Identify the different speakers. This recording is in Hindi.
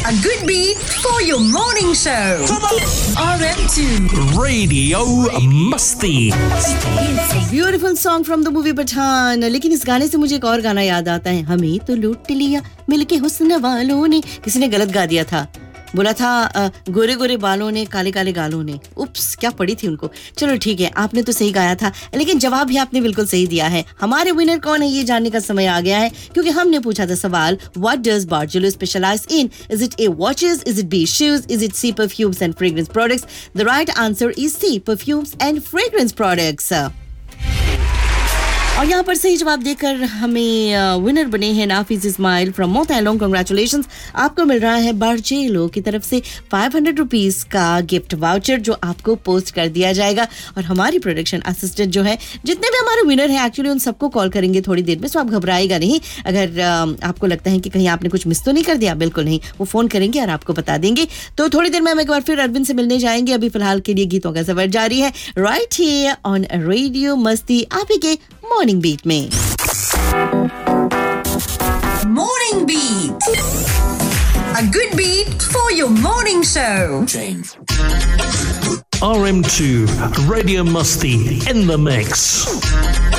Speaker 1: A good beat for your morning show. RM2
Speaker 2: Radio Musti.
Speaker 3: Beautiful song from the movie Pathan. लेकिन इस गाने से मुझे एक और गाना याद आता है, हमें तो लूट लिया मिलके हुस्न वालों ने। किसी ने गलत गा दिया था, बोला था गोरे गोरे बालों ने काले काले गालों ने। उप्स, क्या पड़ी थी उनको। चलो ठीक है, आपने तो सही गाया था, लेकिन जवाब भी आपने बिल्कुल सही दिया है। हमारे विनर कौन है ये जानने का समय आ गया है, क्योंकि हमने पूछा था सवाल, what does बार्जेलो specialise in? Is it A watches, is it be shoes, is it C perfumes and fragrance products? The right answer is C perfumes and fragrance products. और यहाँ पर सही जवाब देकर हमें विनर बने हैं नाफिस इस्माइल फ्रॉम मोतैलोंग। कांग्रेचुलेशंस, आपको मिल रहा है बार्जेलो की तरफ से 500 रुपीस का गिफ्ट वाउचर, जो आपको पोस्ट कर दिया जाएगा। और हमारी प्रोडक्शन असिस्टेंट जो है, जितने भी हमारे विनर हैं एक्चुअली उन सबको कॉल करेंगे थोड़ी देर में, सो आप घबराएगा नहीं। अगर आपको लगता है कि कहीं आपने कुछ मिस तो नहीं कर दिया, बिल्कुल नहीं, वो फोन करेंगे और आपको बता देंगे। तो थोड़ी देर में हम एक बार फिर अरविंद से मिलने जाएंगे। अभी फिलहाल के लिए गीतों का सफर जारी है राइट हियर ऑन रेडियो मस्ती, आप ही के मॉर्निंग बीट में।
Speaker 1: Morning Beat. A good beat for your morning show.
Speaker 2: RM2 Radio Musti in the mix.